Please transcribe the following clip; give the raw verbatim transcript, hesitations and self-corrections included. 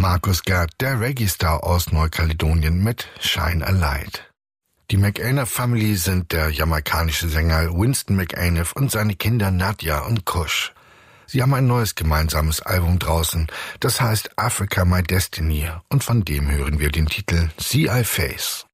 Marcus Gad, der Reggae-Star aus Neukaledonien mit Shine a Light. Die McAniff Family sind der jamaikanische Sänger Winston McAniff und seine Kinder Nadja und Kush. Sie haben ein neues gemeinsames Album draußen, das heißt Africa My Destiny, und von dem hören wir den Titel See I Face.